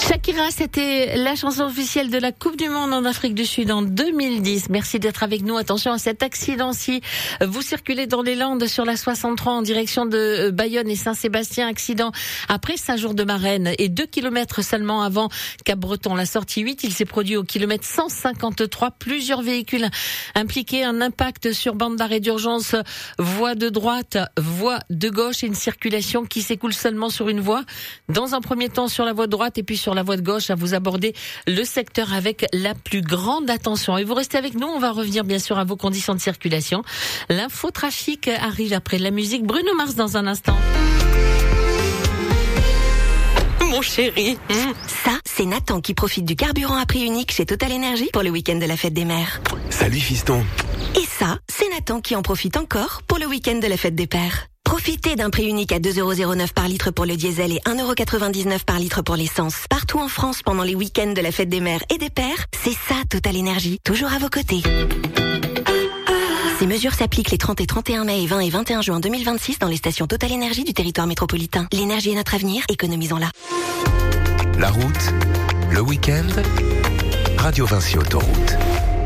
Shakira, c'était la chanson officielle de la Coupe du Monde en Afrique du Sud en 2010. Merci d'être avec nous. Attention à cet accident si vous circulez dans les Landes sur la 63 en direction de Bayonne et Saint-Sébastien. Accident après Saint-Jour-de-Marennes et 2 kilomètres seulement avant Cap-Breton. La sortie 8, il s'est produit au kilomètre 153. Plusieurs véhicules impliqués, un impact sur bande d'arrêt d'urgence, voie de droite, voie de gauche et une circulation qui s'écoule seulement sur une voie. Dans un premier temps sur la voie de droite et puis sur la voie de gauche, à vous aborder le secteur avec la plus grande attention. Et vous restez avec nous, on va revenir bien sûr à vos conditions de circulation. L'infotrafic arrive après la musique. Bruno Mars dans un instant. Mon chéri. Ça, c'est Nathan qui profite du carburant à prix unique chez Total Energy pour le week-end de la fête des mères. Salut fiston. Et ça, c'est Nathan qui en profite encore pour le week-end de la fête des pères. Profitez d'un prix unique à 2,09€ par litre pour le diesel et 1,99€ par litre pour l'essence. Partout en France pendant les week-ends de la fête des mères et des pères, c'est ça Total Energy, toujours à vos côtés. Ces mesures s'appliquent les 30 et 31 mai et 20 et 21 juin 2026 dans les stations Total Energy du territoire métropolitain. L'énergie est notre avenir, économisons-la. La route, le week-end, Radio Vinci Autoroute.